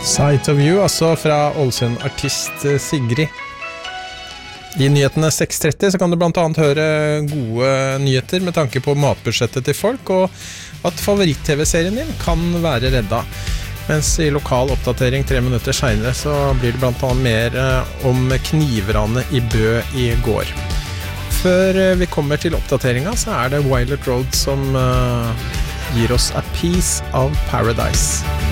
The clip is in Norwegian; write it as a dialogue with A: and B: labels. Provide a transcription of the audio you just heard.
A: Sight of You, altså fra Ålesund-artist Sigrid. I nyhetene 6.30 så kan du blant annet høre gode nyheter med tanke på matbudsjettet til folk, og at favoritt-TV-serien din kan være redda. Mens i lokal oppdatering 3 minutter senere så blir det blant annet mer om knivranet i Bø i går. Før vi kommer til oppdateringen så er det Violet Road som gir oss A Piece of Paradise.